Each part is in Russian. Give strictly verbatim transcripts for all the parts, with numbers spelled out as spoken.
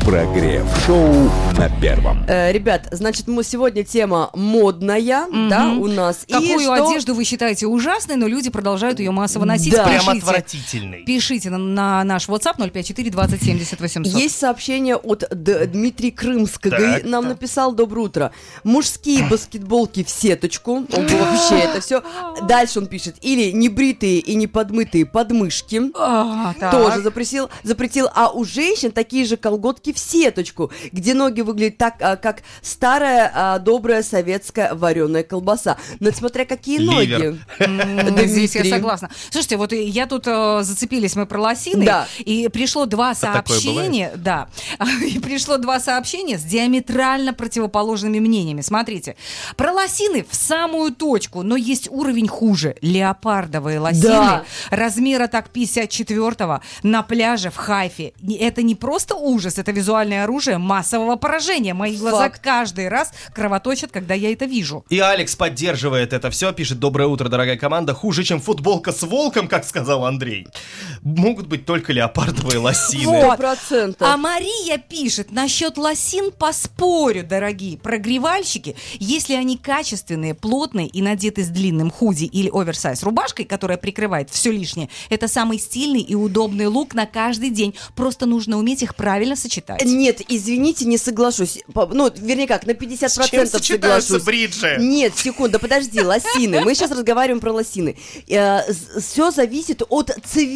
Прогрев-шоу на Первом. Э, ребят, значит, мы сегодня тема модная, mm-hmm. да, у нас. Какую и что... одежду вы считаете ужасной, но люди продолжают ее массово носить? Да. Пишите, прям отвратительный. Пишите на, на наш WhatsApp ноль пять четыре двадцать семьдесят восемьсот. Есть сообщение от Д- Дмитрия Крымского. Так, Нам так. написал: доброе утро. Мужские баскетболки в сеточку. Он вообще это все. Дальше он пишет: или небритые и неподмытые подмышки. А, так. Тоже запретил, запретил. А у женщин такие же колготки в сеточку, где ноги выглядят так, а, как старая а, добрая советская вареная колбаса. Но это смотря какие Ливер. ноги. М, Дмитрий. Здесь я согласна. Слушайте, вот я тут э, зацепились мы про лосины, Да. и пришло два такое сообщения, да, и пришло два сообщения с диаметрально противоположными мнениями. Смотрите, про лосины в самую точку, но есть уровень хуже. Леопардовые лосины, Да. размера так пятьдесят четвёртого на пляже в Хайфе. Это не просто ужас, это визуальное оружие массового поражения. Мои глаза Факт. каждый раз кровоточат, когда я это вижу. И Алекс поддерживает это все, пишет: доброе утро, дорогая команда. Хуже, чем футболка с волком, как сказал Андрей, могут быть только леопардовые лосины. Вот. Сто процентов. А Мария пишет: насчет лосин поспорю, дорогие прогревальщики, если они качественные, плотные и надеты с длинным худи или оверсайз рубашкой, которая прикрывает все лишнее, это самый стильный и удобный лук на каждый день. Просто нужно уметь их правильно сочетать. Нет, извините, не соглашусь. По- Ну, вернее как, на пятьдесят С чем процентов сочетаются соглашусь. бриджи? Нет, секунду, подожди, лосины. Мы сейчас разговариваем про лосины. Все зависит от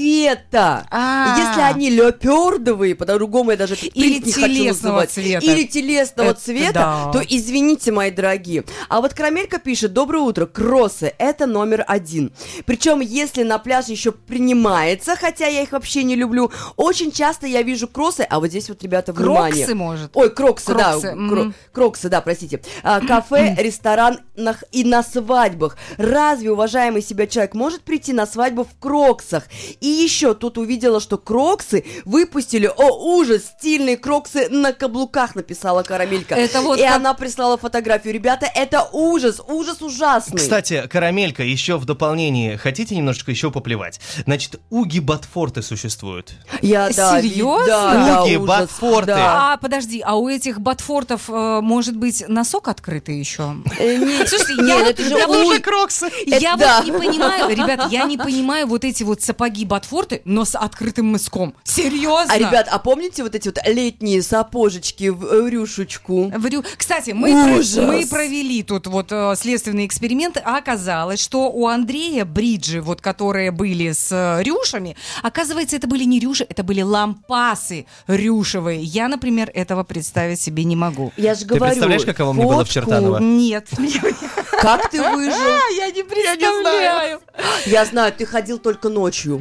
цвета. А. Если они леопердовые, по-другому я даже этот Или принт не хочу телесного называть, цвета. или телесного Это цвета, да. то извините, мои дорогие. А вот Карамелька пишет: доброе утро, кроссы – это номер один. Причем, если на пляж еще принимается, хотя я их вообще не люблю, очень часто я вижу кроссы, а вот здесь вот, ребята, внимание. Кроксы, может? Ой, кроксы, Кроксы, да, мгм. кро- кроксы, да, простите. А, кафе, ресторанах и на свадьбах. Разве уважаемый себя человек может прийти на свадьбу в кроксах? И еще тут увидела, что кроксы выпустили, о, ужас, стильные кроксы на каблуках, написала Карамелька. Это вот И как- она прислала фотографию. Ребята, это ужас, ужас ужасный. Кстати, Карамелька, еще в дополнение, хотите немножечко еще поплевать? Значит, уги-ботфорты существуют. Я, да, ви- Серьезно? Да, да, Уги, ужас, ботфорты. да. А, подожди, а у этих ботфортов э, может быть носок открытый еще? Э, не- Слушайте, нет, я вот- это же я вот уг- уже кроксы. Я Это да. вот не понимаю, ребят, я не понимаю вот эти вот сапоги ботфорты, но с открытым мыском. Серьезно? А, ребят, а помните вот эти вот летние сапожечки в э, рюшечку? Врю. Кстати, мы, про- Ужас. мы провели тут вот э, следственные эксперименты, а оказалось, что у Андрея бриджи, вот которые были с э, рюшами, оказывается, это были не рюши, это были лампасы рюшевые. Я, например, этого представить себе не могу. Я же Ты говорю. представляешь, каково мне было в фотку. Чертаново? Нет. Как ты выжил? Я не представляю. Я знаю, ты ходил только ночью.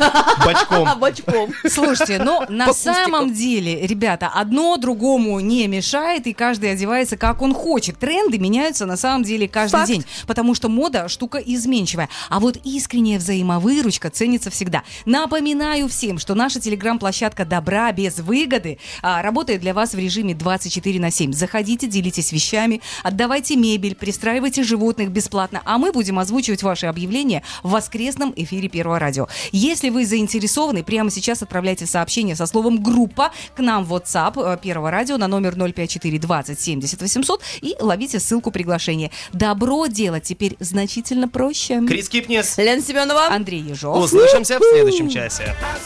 Бочком. Бочком. Слушайте, но на По самом деле, ребята, одно другому не мешает, и каждый одевается как он хочет. Тренды меняются на самом деле каждый Факт. день, потому что мода штука изменчивая. А вот искренняя взаимовыручка ценится всегда. Напоминаю всем, что наша телеграм-площадка «Добра без выгоды» а, работает для вас в режиме двадцать четыре на семь. Заходите, делитесь вещами, отдавайте мебель, пристраивайте животных бесплатно, а мы будем озвучивать ваши объявления в воскресном эфире Первого радио. Если вы заинтересованы, прямо сейчас отправляйте сообщение со словом «группа» к нам в WhatsApp э, Первого радио на номер ноль пять четыре двадцать семьдесят восемьсот и ловите ссылку приглашения. Добро делать теперь значительно проще. Крис Кипнис. Лена Семенова. Андрей Ежов. Услышимся в следующем часе.